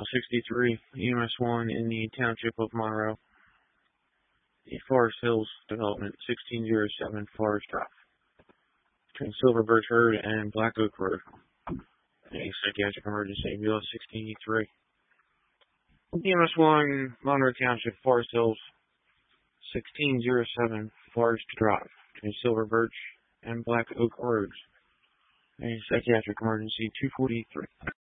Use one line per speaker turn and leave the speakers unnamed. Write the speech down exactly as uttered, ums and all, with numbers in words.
sixty-three, E M S one in the township of Monroe. The Forest Hills Development, sixteen oh seven Forest Drive. Between Silver Birch Road and Black Oak Road. A psychiatric emergency, B L sixteen E three. E M S one, Monroe Township, Forest Hills, sixteen oh seven Forest Drive. Between Silver Birch and Black Oak Roads. A psychiatric emergency, two forty-three.